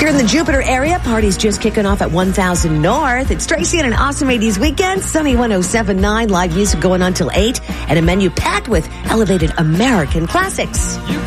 you're in the Jupiter area, party's just kicking off at 1000 North. It's Tracy and an awesome 80s weekend. Sunny 107.9, live music going on till 8, and a menu packed with elevated American classics.